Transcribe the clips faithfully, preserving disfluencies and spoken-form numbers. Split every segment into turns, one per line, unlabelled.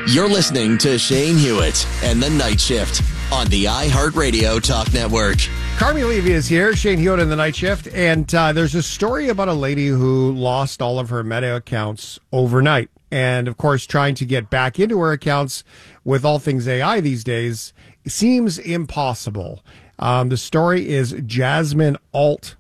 You're listening to Shane Hewitt and the Night Shift on the iHeartRadio Talk Network.
Carmi Levy is here, Shane Hewitt in the Night Shift, and uh, there's a story about a lady who lost all of her Meta accounts overnight. And, of course, trying to get back into her accounts with all things A I these days seems impossible. Um, the story is Jasmine Alt,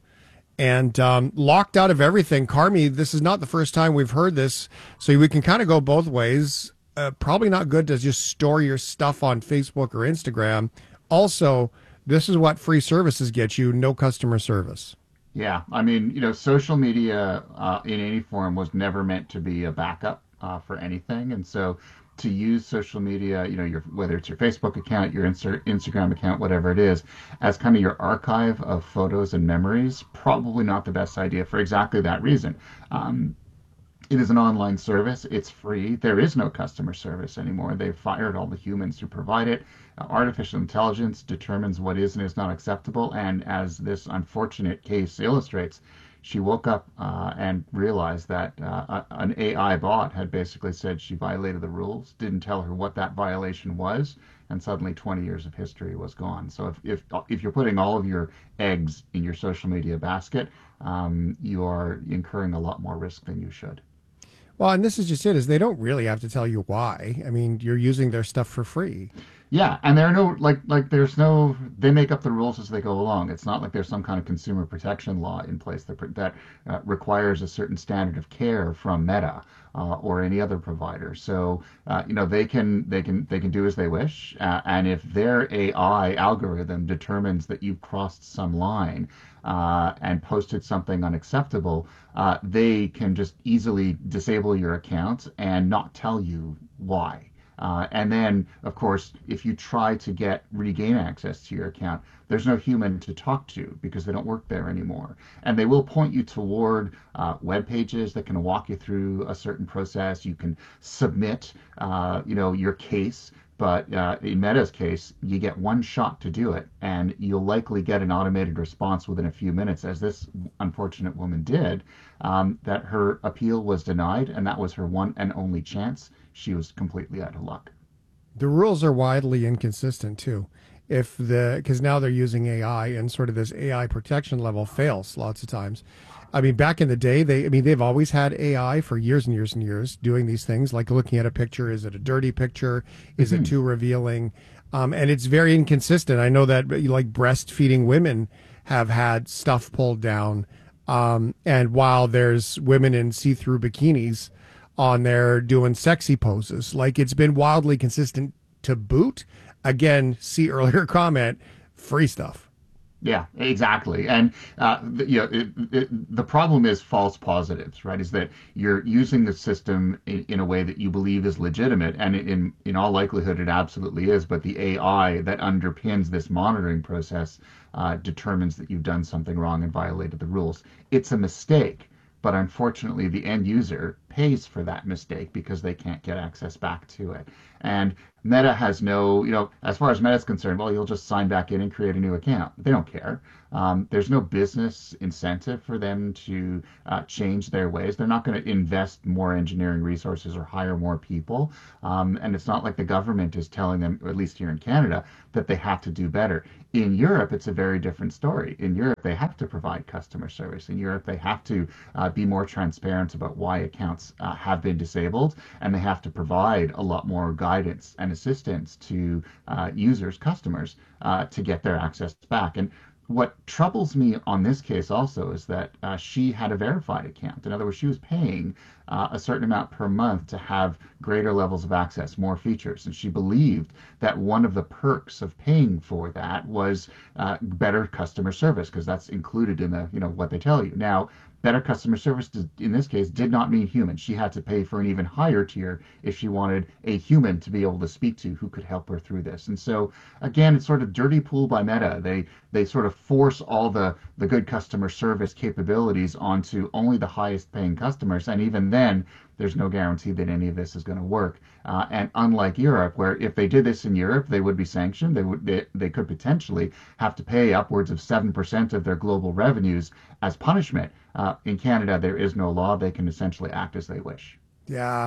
and um, locked out of everything. Carmi, this is not the first time we've heard this, so we can kind of go both ways. Uh, probably not good to just store your stuff on Facebook or Instagram. Also, this is what free services get you, no customer service.
Yeah, I mean, you know, social media uh, in any form was never meant to be a backup uh, for anything. And so to use social media, you know, your whether it's your Facebook account, your Insta- Instagram account, whatever it is, as kind of your archive of photos and memories, probably not the best idea for exactly that reason. Um, It is an online service. It's free. There is no customer service anymore. They've fired all the humans who provide it. Uh, artificial intelligence determines what is and is not acceptable. And as this unfortunate case illustrates, she woke up uh, and realized that uh, an A I bot had basically said she violated the rules, didn't tell her what that violation was, and suddenly twenty years of history was gone. So if if, if you're putting all of your eggs in your social media basket, um, you are incurring a lot more risk than you should.
Well, and this is just it, is they don't really have to tell you why. I mean, you're using their stuff for free.
Yeah, and there are no, like, like there's no, they make up the rules as they go along. It's not like there's some kind of consumer protection law in place that that uh, requires a certain standard of care from Meta uh, or any other provider. So, uh, you know, they can, they can, they can do as they wish. Uh, and if their A I algorithm determines that you've crossed some line, uh, and posted something unacceptable, uh, they can just easily disable your account and not tell you why. Uh, and then, of course, if you try to get regain access to your account, there's no human to talk to because they don't work there anymore. And they will point you toward uh, web pages that can walk you through a certain process. You can submit, uh, you know, your case. But uh, in Meta's case, you get one shot to do it, and you'll likely get an automated response within a few minutes, as this unfortunate woman did, um, that her appeal was denied, and that was her one and only chance. She was completely out of luck.
The rules are widely inconsistent, too. If the because now they're using A I, and sort of this A I protection level fails lots of times. I mean, back in the day, they I mean, they've always had A I for years and years and years doing these things, like looking at a picture. Is it a dirty picture? Is mm-hmm. it too revealing? Um, and it's very inconsistent. I know that like breastfeeding women have had stuff pulled down. Um, and while there's women in see-through bikinis on there doing sexy poses, like it's been wildly consistent to boot. Again, see earlier comment, free stuff.
Yeah, exactly. And uh, the, you know, it, it, the problem is false positives, right? Is that you're using the system in, in a way that you believe is legitimate, and in in all likelihood it absolutely is. But the A I that underpins this monitoring process uh, determines that you've done something wrong and violated the rules. It's a mistake, but unfortunately the end user pays for that mistake because they can't get access back to it. And Meta has no, you know, as far as Meta is concerned, well, you'll just sign back in and create a new account. They don't care. Um, there's no business incentive for them to uh, change their ways. They're not going to invest more engineering resources or hire more people. Um, and it's not like the government is telling them, or at least here in Canada, that they have to do better. In Europe, it's a very different story. In Europe, they have to provide customer service. In Europe, they have to uh, be more transparent about why accounts uh, have been disabled, and they have to provide a lot more guidance and assistance to uh, users, customers, uh, to get their access back. And what troubles me on this case also is that uh, she had a verified account. In other words, she was paying uh, a certain amount per month to have greater levels of access, more features. And she believed that one of the perks of paying for that was uh, better customer service, because that's included in the, you know, what they tell you. Now, better customer service in this case did not mean human. She had to pay for an even higher tier if she wanted a human to be able to speak to who could help her through this. And so again, it's sort of dirty pool by Meta. They they sort of force all the the good customer service capabilities onto only the highest paying customers, and even then there's no guarantee that any of this is going to work. Uh, and unlike Europe, where if they did this in Europe, they would be sanctioned. They would they, they could potentially have to pay upwards of seven percent of their global revenues as punishment. Uh, in Canada, there is no law. They can essentially act as they wish.
Yeah,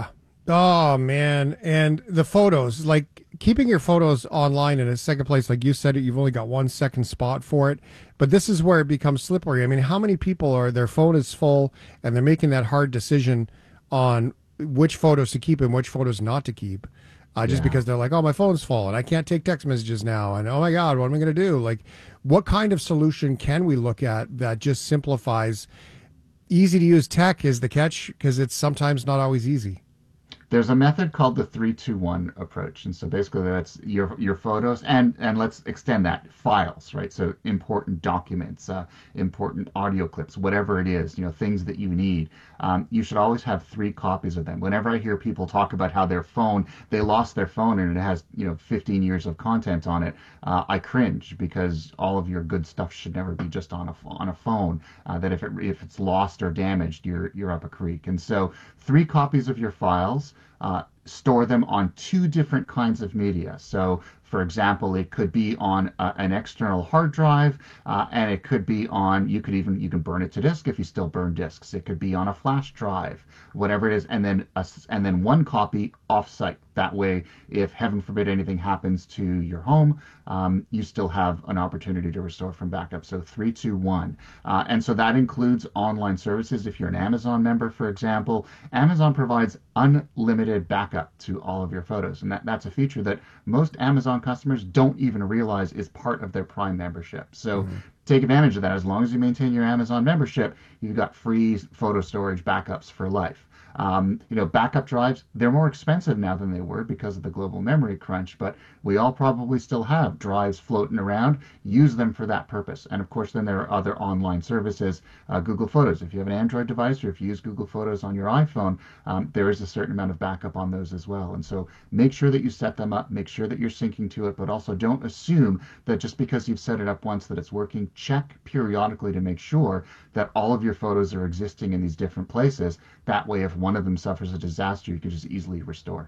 Oh man, and the photos, like keeping your photos online in a second place, like you said, you've only got one second spot for it. But this is where it becomes slippery. I mean, how many people are their phone is full and they're making that hard decision on which photos to keep and which photos not to keep, uh, just
Yeah.
because they're like, oh, my phone's full and I can't take text messages now, and oh my God, what am I going to do? Like, what kind of solution can we look at that just simplifies? Easy to use tech is the catch, because it's sometimes not always easy.
There's a method called the three two one approach, and so basically that's your your photos, and and let's extend that, files, right? So important documents, uh, important audio clips, whatever it is, you know, things that you need. Um, you should always have three copies of them. Whenever I hear people talk about how their phone, they lost their phone and it has, you know, fifteen years of content on it, uh, I cringe, because all of your good stuff should never be just on a on a phone. Uh, that if it if it's lost or damaged, you're you're up a creek. And so three copies of your files. Uh, store them on two different kinds of media. So, for example, it could be on uh, an external hard drive, uh, and it could be on, you could even, you can burn it to disk if you still burn disks. It could be on a flash drive, whatever it is, and then a, and then one copy off-site. That way, if heaven forbid anything happens to your home, um, you still have an opportunity to restore from backup. So three two one. Uh, and so that includes online services. If you're an Amazon member, for example, Amazon provides unlimited backup to all of your photos. And that, that's a feature that most Amazon customers don't even realize is part of their Prime membership. So mm-hmm. take advantage of that. As long as you maintain your Amazon membership, you've got free photo storage backups for life. Um, you know, backup drives, they're more expensive now than they were because of the global memory crunch, but we all probably still have drives floating around. Use them for that purpose. And of course, then there are other online services, uh, Google Photos. If you have an Android device or if you use Google Photos on your iPhone, um, there is a certain amount of backup on those as well. And so make sure that you set them up, make sure that you're syncing to it, but also don't assume that just because you've set it up once that it's working. Check periodically to make sure that all of your photos are existing in these different places. That way, if one of them suffers a disaster, you can just easily restore.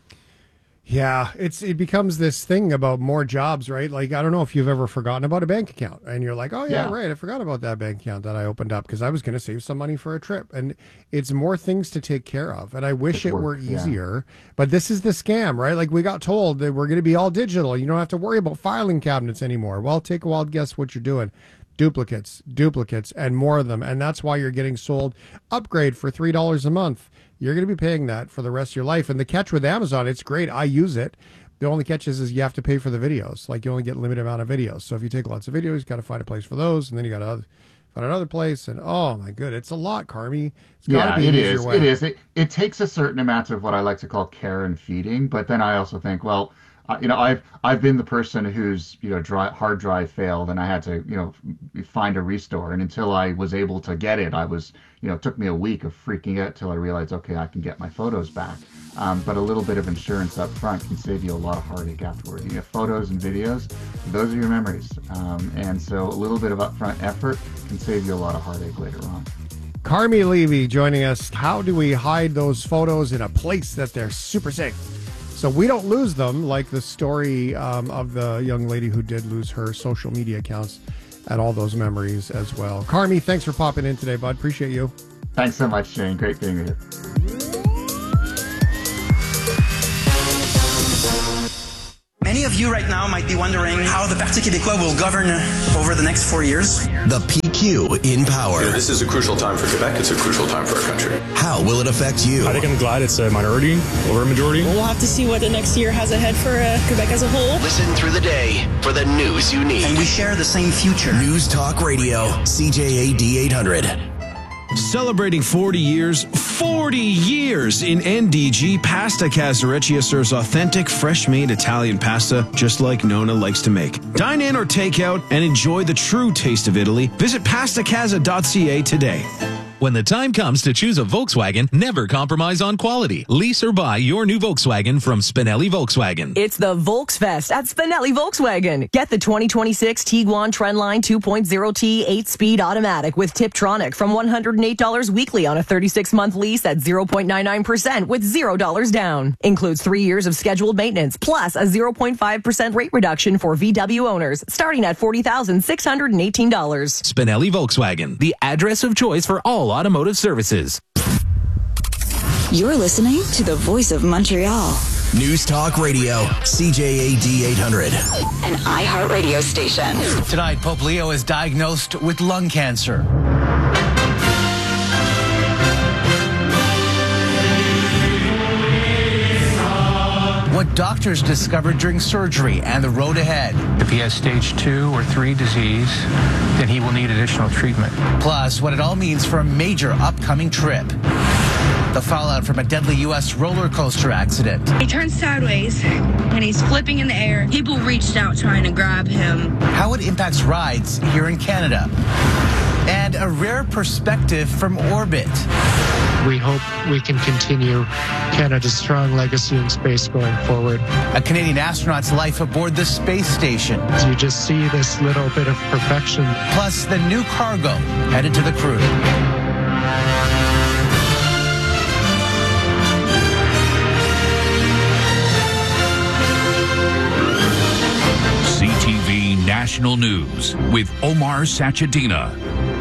Yeah, it's it becomes this thing about more jobs, right? Like, I don't know if you've ever forgotten about a bank account and you're like, oh, yeah, yeah. right, I forgot about that bank account that I opened up because I was going to save some money for a trip. And it's more things to take care of. And I wish it, it were easier. Yeah. But this is the scam, right? Like, we got told that we're going to be all digital. You don't have to worry about filing cabinets anymore. Well, take a wild guess what you're doing. Duplicates, duplicates, and more of them. And that's why you're getting sold upgrade for three dollars a month. You're going to be paying that for the rest of your life. And the catch with Amazon, it's great. I use it. The only catch is, is you have to pay for the videos. Like, you only get a limited amount of videos. So if you take lots of videos, you got to find a place for those. And then you got to find another place. And oh my good, it's a lot, Carmi. It's
yeah, be it is. Way. It is. It, it takes a certain amount of what I like to call care and feeding. But then I also think, well, Uh, you know, I've I've been the person whose you know dry, hard drive failed, and I had to you know find a restore. And until I was able to get it, I was you know it took me a week of freaking out till I realized, okay, I can get my photos back. Um, but a little bit of insurance up front can save you a lot of heartache afterward. You know, photos and videos, those are your memories, um, and so a little bit of upfront effort can save you a lot of heartache later on.
Carmi Levy joining us. How do we hide those photos in a place that they're super safe, so we don't lose them, like the story um, of the young lady who did lose her social media accounts and all those memories as well. Carmi, thanks for popping in today, bud. Appreciate you.
Thanks so much, Shane. Great being here.
Many of you right now might be wondering how the Parti Québécois will govern over the next four years.
The P Q in power.
You know, this is a crucial time for Quebec. It's a crucial time for our country.
How will it affect you?
I think I'm glad it's a minority over a majority.
We'll have to see what the next year has ahead for uh, Quebec as a whole.
Listen through the day for the news you need.
And we share the same future.
News Talk Radio, C J A D eight hundred.
Celebrating forty years, forty years in N D G, Pasta Casa Recchia serves authentic, fresh-made Italian pasta just like Nona likes to make. Dine in or take out and enjoy the true taste of Italy. Visit pasta casa dot c a today.
When the time comes to choose a Volkswagen, never compromise on quality. Lease or buy your new Volkswagen from Spinelli Volkswagen.
It's the Volksfest at Spinelli Volkswagen. Get the twenty twenty-six Tiguan Trendline two point oh T eight-speed automatic with Tiptronic from one hundred eight dollars weekly on a thirty-six month lease at zero point nine nine percent with zero dollars down. Includes three years of scheduled maintenance plus a zero point five percent rate reduction for V W owners starting at forty thousand six hundred eighteen dollars.
Spinelli Volkswagen, the address of choice for all automotive services.
You're listening to the Voice of Montreal.
News Talk Radio, C J A D eight hundred.
An iHeart radio station.
Tonight, Pope Leo is diagnosed with lung cancer. What doctors discovered during surgery and the road ahead.
If he has stage two or three disease, then he will need additional treatment.
Plus, what it all means for a major upcoming trip. The fallout from a deadly U S roller coaster accident.
He turned sideways and he's flipping in the air. People reached out trying to grab him.
How it impacts rides here in Canada. And a rare perspective from orbit.
We hope we can continue Canada's strong legacy in space going forward.
A Canadian astronaut's life aboard the space station.
You just see this little bit of perfection.
Plus the new cargo headed to the crew.
C T V National News with Omar Sachedina.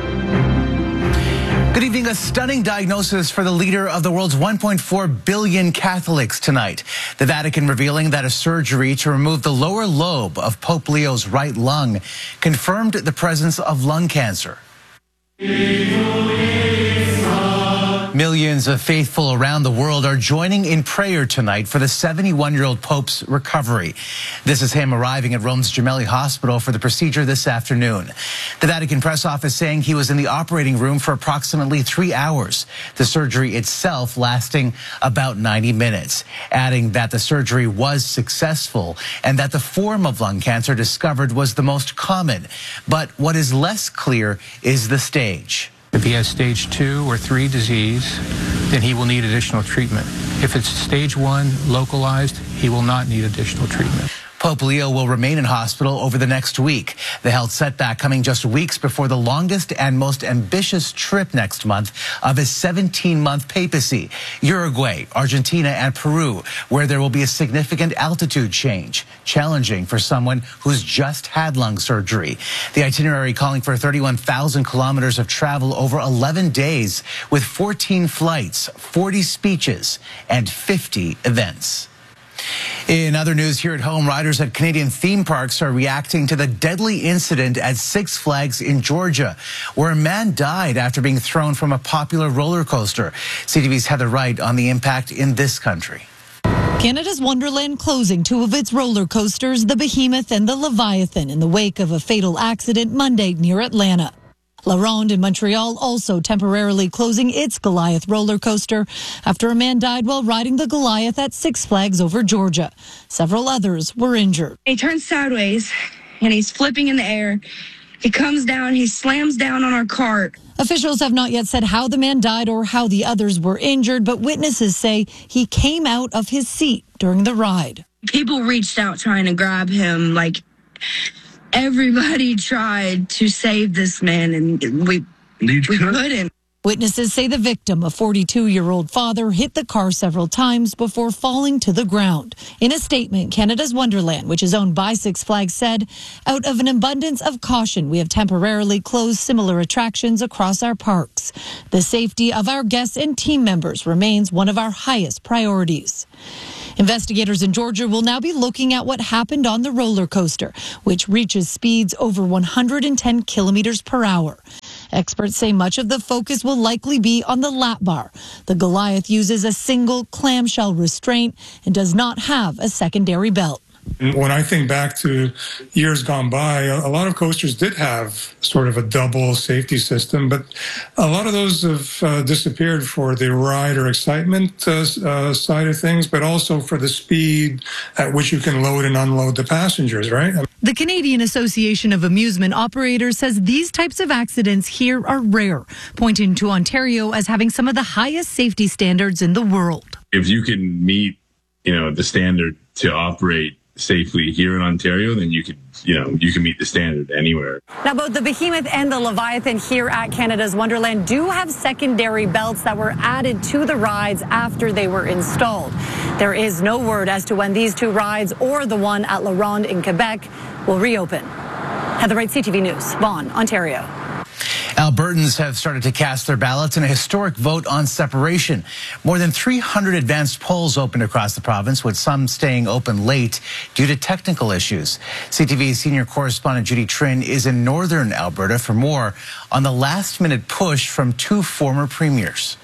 Good evening. A stunning diagnosis for the leader of the world's one point four billion Catholics tonight. The Vatican revealing that a surgery to remove the lower lobe of Pope Leo's right lung confirmed the presence of lung cancer. Millions of faithful around the world are joining in prayer tonight for the seventy-one-year-old Pope's recovery. This is him arriving at Rome's Gemelli Hospital for the procedure this afternoon. The Vatican press office saying he was in the operating room for approximately three hours, the surgery itself lasting about ninety minutes, adding that the surgery was successful and that the form of lung cancer discovered was the most common. But what is less clear is the stage.
If he has stage two or three disease, then he will need additional treatment. If it's stage one, localized, he will not need additional treatment.
Pope Leo will remain in hospital over the next week. The health setback coming just weeks before the longest and most ambitious trip next month of his seventeen-month papacy, Uruguay, Argentina, and Peru, where there will be a significant altitude change, challenging for someone who's just had lung surgery. The itinerary calling for thirty-one thousand kilometers of travel over eleven days with fourteen flights, forty speeches, and fifty events. In other news here at home, riders at Canadian theme parks are reacting to the deadly incident at Six Flags in Georgia, where a man died after being thrown from a popular roller coaster. C T V's Heather Wright on the impact in this country.
Canada's Wonderland closing two of its roller coasters, the Behemoth and the Leviathan, in the wake of a fatal accident Monday near Atlanta. La Ronde in Montreal also temporarily closing its Goliath roller coaster after a man died while riding the Goliath at Six Flags over Georgia. Several others were injured.
He turns sideways and he's flipping in the air. He comes down, he slams down on our cart.
Officials have not yet said how the man died or how the others were injured, but witnesses say he came out of his seat during the ride.
People reached out trying to grab him, like everybody tried to save this man, and we, we couldn't.
Witnesses say the victim, a forty-two-year-old father, hit the car several times before falling to the ground. In a statement, Canada's Wonderland, which is owned by Six Flags, said, "Out of an abundance of caution, we have temporarily closed similar attractions across our parks. The safety of our guests and team members remains one of our highest priorities." Investigators in Georgia will now be looking at what happened on the roller coaster, which reaches speeds over one hundred ten kilometers per hour. Experts say much of the focus will likely be on the lap bar. The Goliath uses a single clamshell restraint and does not have a secondary belt.
When I think back to years gone by, a lot of coasters did have sort of a double safety system, but a lot of those have uh, disappeared for the ride or excitement uh, uh, side of things, but also for the speed at which you can load and unload the passengers, right?
The Canadian Association of Amusement Operators says these types of accidents here are rare, pointing to Ontario as having some of the highest safety standards in the world.
If you can meet, you know, the standard to operate safely here in Ontario, then you could, you know, you can meet the standard anywhere.
Now, both the Behemoth and the Leviathan here at Canada's Wonderland do have secondary belts that were added to the rides after they were installed. There is no word as to when these two rides or the one at La Ronde in Quebec will reopen. Heather Wright, C T V News, Vaughan, Ontario.
Albertans have started to cast their ballots in a historic vote on separation. More than three hundred advanced polls opened across the province, with some staying open late due to technical issues. C T V's senior correspondent Judy Trin is in northern Alberta for more on the last-minute push from two former premiers.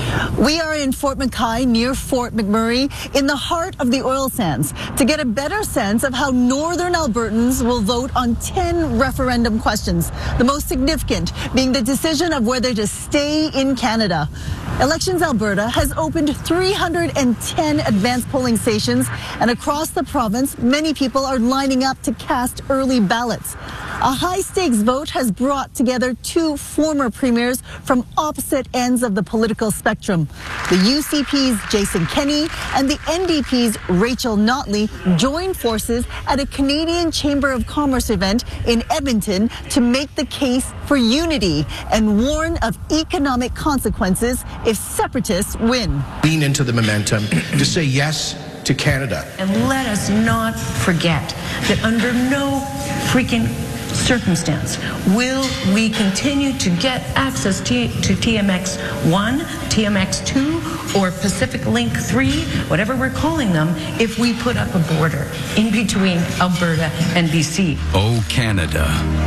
We are in Fort McKay near Fort McMurray in the heart of the oil sands to get a better sense of how northern Albertans will vote on ten referendum questions, the most significant being the decision of whether to stay in Canada. Elections Alberta has opened three hundred ten advanced polling stations, and across the province, many people are lining up to cast early ballots. A high-stakes vote has brought together two former premiers from opposite ends of the political spectrum. The U C P's Jason Kenney and the N D P's Rachel Notley joined forces at a Canadian Chamber of Commerce event in Edmonton to make the case for unity and warn of economic consequences if separatists win.
Lean into the momentum to say yes to Canada.
And let us not forget that under no freaking circumstance will we continue to get access to, to T M X one, T M X two, or Pacific Link three, whatever we're calling them, if we put up a border in between Alberta and B C.
Oh, Canada,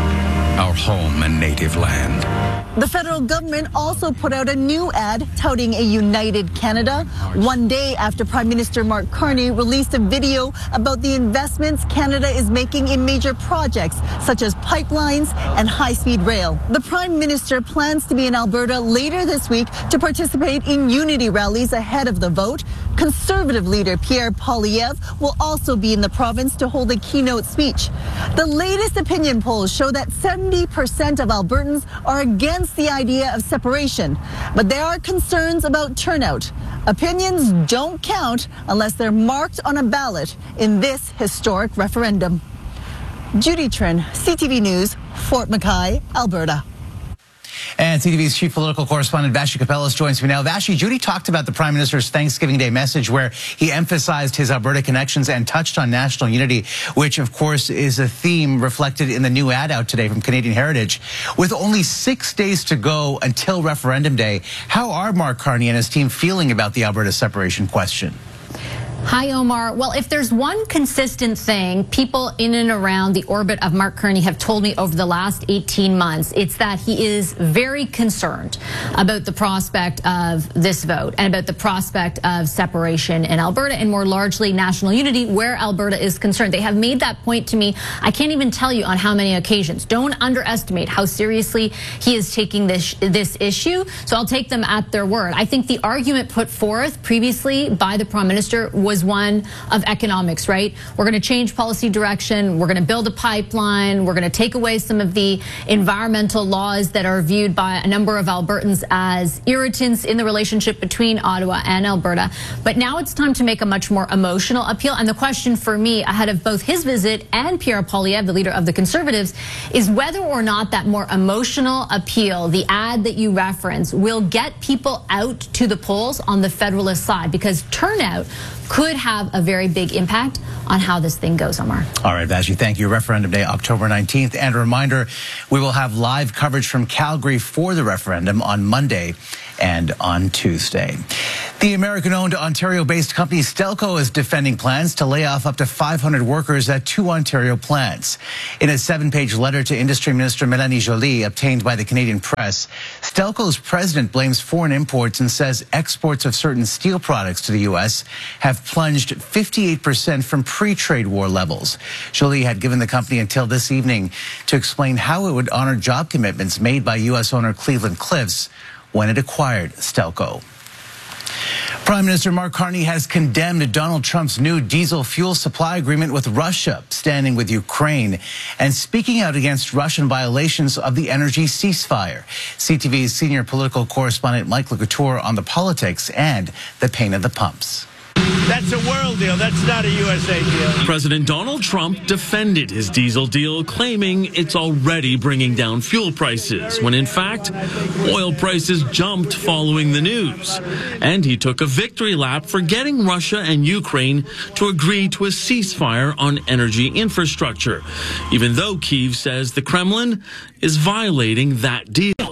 our home and native land.
The federal government also put out a new ad touting a united Canada, one day after Prime Minister Mark Carney released a video about the investments Canada is making in major projects such as pipelines and high-speed rail. The Prime Minister plans to be in Alberta later this week to participate in unity rallies ahead of the vote. Conservative leader Pierre Poilievre will also be in the province to hold a keynote speech. The latest opinion polls show that seventy percent of Albertans are against the idea of separation, but there are concerns about turnout. Opinions don't count unless they're marked on a ballot in this historic referendum. Judy Trin, C T V News, Fort McKay, Alberta.
And C T V's chief political correspondent Vassy Kapelos joins me now. Vassy, Judy talked about the Prime Minister's Thanksgiving Day message where he emphasized his Alberta connections and touched on national unity, which of course is a theme reflected in the new ad out today from Canadian Heritage. With only six days to go until referendum day, how are Mark Carney and his team feeling about the Alberta separation question?
Hi, Omar. Well, if there's one consistent thing people in and around the orbit of Mark Carney have told me over the last eighteen months, it's that he is very concerned about the prospect of this vote and about the prospect of separation in Alberta and more largely national unity where Alberta is concerned. They have made that point to me. I can't even tell you on how many occasions. Don't underestimate how seriously he is taking this, this issue. So I'll take them at their word. I think the argument put forth previously by the Prime Minister was one of economics, right? We're going to change policy direction. We're going to build a pipeline. We're going to take away some of the environmental laws that are viewed by a number of Albertans as irritants in the relationship between Ottawa and Alberta. But now it's time to make a much more emotional appeal. And the question for me ahead of both his visit and Pierre Poilievre, the leader of the Conservatives, is whether or not that more emotional appeal, the ad that you reference, will get people out to the polls on the Federalist side, because turnout could have a very big impact on how this thing goes, Omar.
All right, Vassy, thank you. Referendum Day, October nineteenth. And a reminder, we will have live coverage from Calgary for the referendum on Monday and on Tuesday. The American-owned Ontario-based company Stelco is defending plans to lay off up to five hundred workers at two Ontario plants. In a seven-page letter to Industry Minister Mélanie Joly obtained by the Canadian Press, Stelco's president blames foreign imports and says exports of certain steel products to the U S have plunged fifty-eight percent from pre-trade war levels. Joly had given the company until this evening to explain how it would honor job commitments made by U S owner Cleveland Cliffs when it acquired Stelco. Prime Minister Mark Carney has condemned Donald Trump's new diesel fuel supply agreement with Russia, standing with Ukraine, and speaking out against Russian violations of the energy ceasefire. C T V's senior political correspondent Mike LeCouture on the politics and the pain of the pumps.
That's a world deal. That's not a U S A deal.
President Donald Trump defended his diesel deal, claiming it's already bringing down fuel prices, when in fact, oil prices jumped following the news. And he took a victory lap for getting Russia and Ukraine to agree to a ceasefire on energy infrastructure, even though Kyiv says the Kremlin is violating that deal.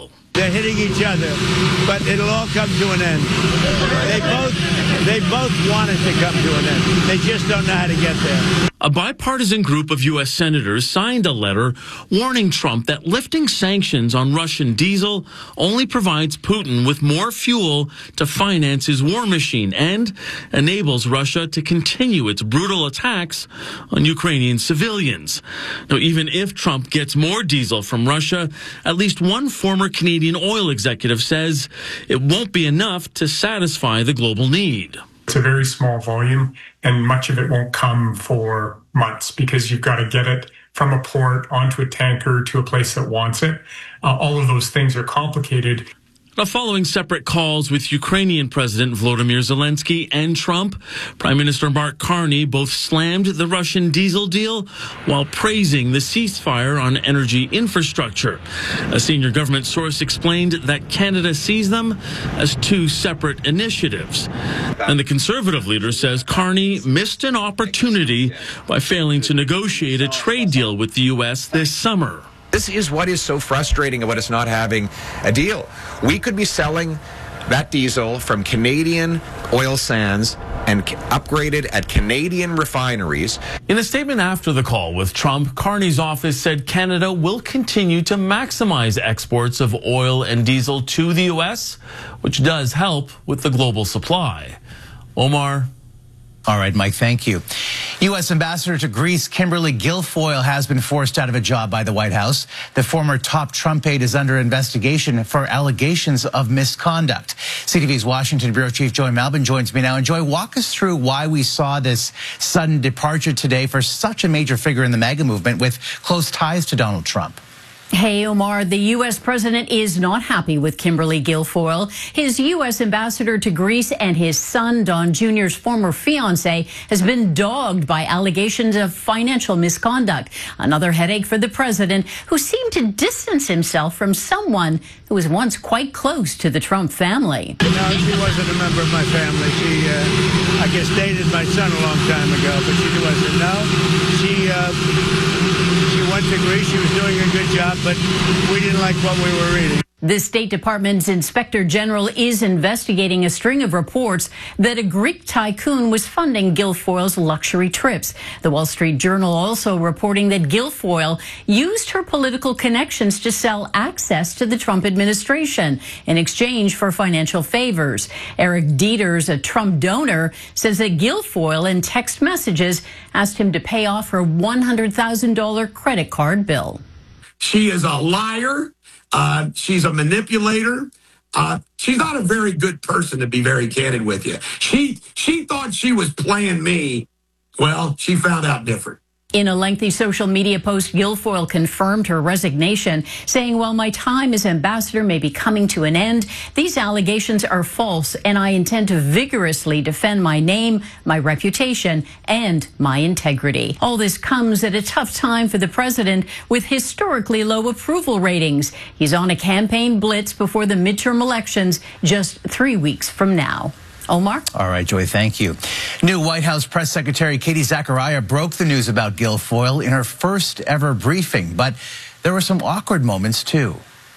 they're hitting each other, but it'll all come to an end. They both, they both want it to come to an end. They just don't know how to get there.
A bipartisan group of U S senators signed a letter warning Trump that lifting sanctions on Russian diesel only provides Putin with more fuel to finance his war machine and enables Russia to continue its brutal attacks on Ukrainian civilians. Now, even if Trump gets more diesel from Russia, at least one former Canadian oil executive says it won't be enough to satisfy the global need.
It's a very small volume, and much of it won't come for months because you've got to get it from a port onto a tanker to a place that wants it. Uh, all of those things are complicated.
Now, following separate calls with Ukrainian President Volodymyr Zelensky and Trump, Prime Minister Mark Carney both slammed the Russian diesel deal while praising the ceasefire on energy infrastructure. A senior government source explained that Canada sees them as two separate initiatives. And the Conservative leader says Carney missed an opportunity by failing to negotiate a trade deal with the U S this summer.
This is what is so frustrating about us not having a deal. We could be selling that diesel from Canadian oil sands and upgraded at Canadian refineries.
In a statement after the call with Trump, Carney's office said Canada will continue to maximize exports of oil and diesel to the U S, which does help with the global supply. Omar.
All right, Mike, thank you. U S Ambassador to Greece, Kimberly Guilfoyle, has been forced out of a job by the White House. The former top Trump aide is under investigation for allegations of misconduct. C T V's Washington Bureau Chief Joy Malbon joins me now. And Joy, walk us through why we saw this sudden departure today for such a major figure in the MAGA movement with close ties to Donald Trump.
Hey, Omar, the U S president is not happy with Kimberly Guilfoyle. His U S ambassador to Greece and his son, Don Junior's former fiancé, has been dogged by allegations of financial misconduct. Another headache for the president, who seemed to distance himself from someone who was once quite close to the Trump family.
No, she wasn't a member of my family. She, uh, I guess, dated my son a long time ago, but she wasn't. No, she... Uh, She went to Greece. She was doing a good job, but we didn't like what we were reading.
The State Department's Inspector General is investigating a string of reports that a Greek tycoon was funding Guilfoyle's luxury trips. The Wall Street Journal also reporting that Guilfoyle used her political connections to sell access to the Trump administration in exchange for financial favors. Eric Dieters, a Trump donor, says that Guilfoyle in text messages asked him to pay off her one hundred thousand dollars credit card bill.
She is a liar. Uh, she's a manipulator. Uh, she's not a very good person, to be very candid with you. She she thought she was playing me. Well, she found out different.
In a lengthy social media post, Guilfoyle confirmed her resignation, saying, "While my time as ambassador may be coming to an end, these allegations are false, and I intend to vigorously defend my name, my reputation, and my integrity." All this comes at a tough time for the president with historically low approval ratings. He's on a campaign blitz before the midterm elections just three weeks from now. Omar?
All right, Joy, thank you. New White House Press Secretary Katie Zachariah broke the news about Guilfoyle in her first ever briefing, but there were some awkward moments, too.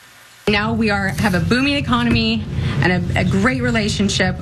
Now we are have a booming economy and a, a great relationship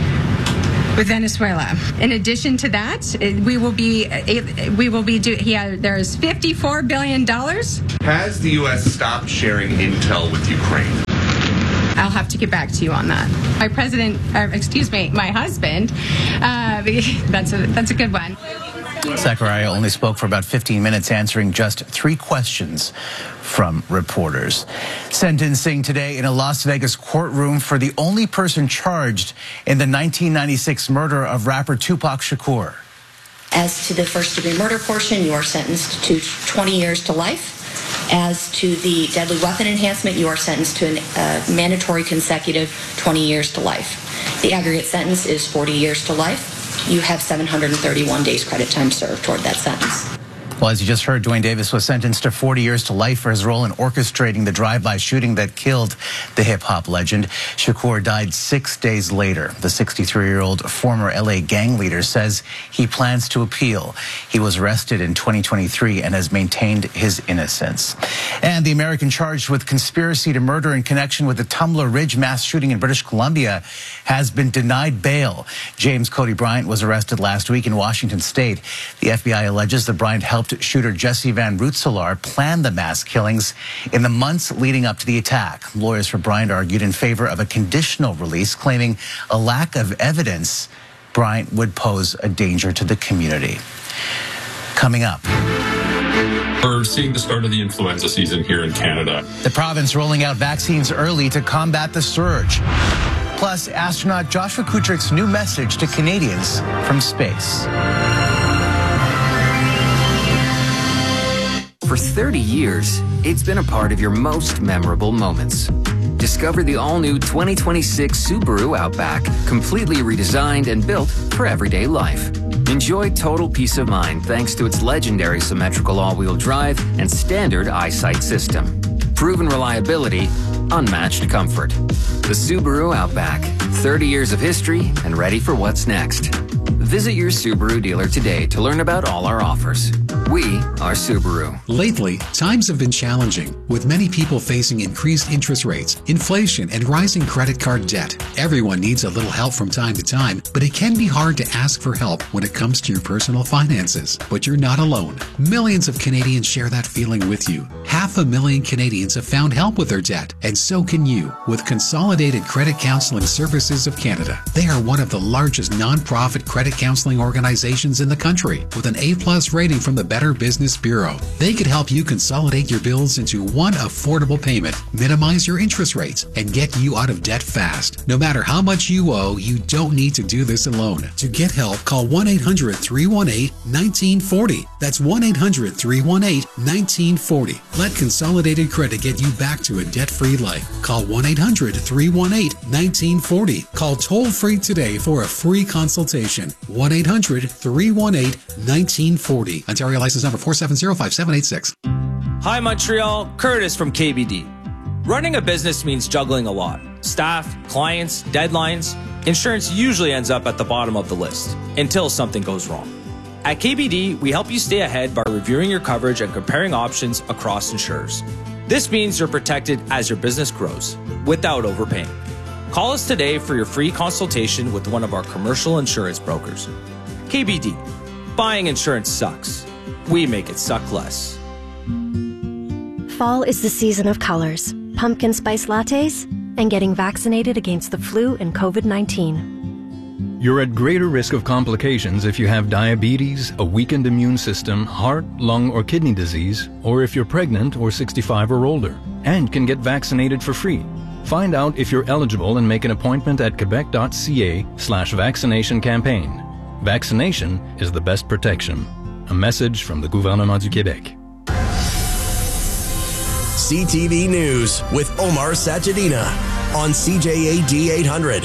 with Venezuela. In addition to that, we will be we will be do, yeah, there's fifty-four billion dollars.
Has the U S stopped sharing intel with Ukraine?
I'll have to get back to you on that. My president, or excuse me, my husband, uh, that's, a, that's a good one.
Zachariah only spoke for about fifteen minutes, answering just three questions from reporters. Sentencing today in a Las Vegas courtroom for the only person charged in the nineteen ninety-six murder of rapper Tupac Shakur.
As to the first-degree murder portion, you are sentenced to twenty years to life. As to the deadly weapon enhancement, you are sentenced to a uh, mandatory consecutive twenty years to life. The aggregate sentence is forty years to life. You have seven hundred thirty-one days credit time served toward that sentence.
Well, as you just heard, Dwayne Davis was sentenced to forty years to life for his role in orchestrating the drive-by shooting that killed the hip-hop legend. Shakur died six days later. The sixty-three-year-old former L A gang leader says he plans to appeal. He was arrested in twenty twenty-three and has maintained his innocence. And the American charged with conspiracy to murder in connection with the Tumbler Ridge mass shooting in British Columbia has been denied bail. James Cody Bryant was arrested last week in Washington State. The F B I alleges that Bryant helped shooter Jesse Van Rootselaar plan the mass killings in the months leading up to the attack. Lawyers for Bryant argued in favor of a conditional release, claiming a lack of evidence Bryant would pose a danger to the community. Coming up.
We're seeing the start of the influenza season here in Canada.
The province rolling out vaccines early to combat the surge. Plus, astronaut Joshua Kutrick's new message to Canadians from space.
For thirty years, it's been a part of your most memorable moments. Discover the all-new twenty twenty-six Subaru Outback, completely redesigned and built for everyday life. Enjoy total peace of mind thanks to its legendary symmetrical all-wheel drive and standard eyesight system. Proven reliability, unmatched comfort. The Subaru Outback, thirty years of history and ready for what's next. Visit your Subaru dealer today to learn about all our offers. We are Subaru.
Lately, times have been challenging, with many people facing increased interest rates, inflation, and rising credit card debt. Everyone needs a little help from time to time, but it can be hard to ask for help when it comes to your personal finances. But you're not alone. Millions of Canadians share that feeling with you. Half a million Canadians have found help with their debt, and so can you with Consolidated Credit Counseling Services of Canada. They are one of the largest non-profit credit counseling organizations in the country, with an A-plus rating from the Better Business Bureau. They could help you consolidate your bills into one affordable payment, minimize your interest rates, and get you out of debt fast. No matter how much you owe, you don't need to do this alone. To get help, call one eight hundred, three one eight, one nine four zero. That's one eight hundred, three one eight, one nine four zero. Let Consolidated Credit get you back to a debt-free life. Call one eight hundred, three one eight, one nine four zero. Call toll-free today for a free consultation. one eight hundred, three one eight, one nine four zero. Ontario license number four seven zero, five seven eight six.
Hi Montreal, Curtis from K B D. Running a business means juggling a lot. Staff, clients, deadlines. Insurance usually ends up at the bottom of the list until something goes wrong. At K B D, we help you stay ahead by reviewing your coverage and comparing options across insurers. This means you're protected as your business grows without overpaying. Call us today for your free consultation with one of our commercial insurance brokers. K B D. Buying insurance sucks. We make it suck less.
Fall is the season of colors, pumpkin spice lattes, and getting vaccinated against the flu and COVID nineteen.
You're at greater risk of complications if you have diabetes, a weakened immune system, heart, lung, or kidney disease, or if you're pregnant or sixty-five or older, and can get vaccinated for free. Find out if you're eligible and make an appointment at quebec.ca slash vaccination campaign. Vaccination is the best protection. A message from the Gouvernement du Québec.
C T V News with Omar Sajadina on C J A D eight hundred.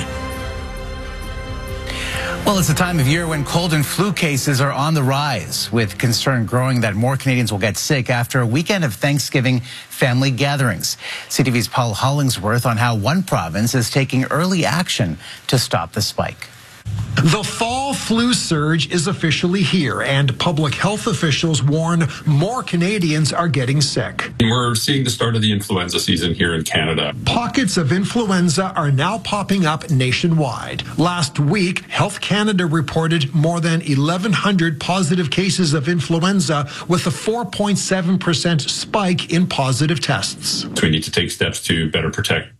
Well, it's the time of year when cold and flu cases are on the rise, with concern growing that more Canadians will get sick after a weekend of Thanksgiving family gatherings. C T V's Paul Hollingsworth on how one province is taking early action to stop the spike.
The fall flu surge is officially here, and public health officials warn more Canadians are getting sick.
We're seeing the start of the influenza season here in Canada.
Pockets of influenza are now popping up nationwide. Last week, Health Canada reported more than eleven hundred positive cases of influenza, with a four point seven percent spike in positive tests.
So we need to take steps to better protect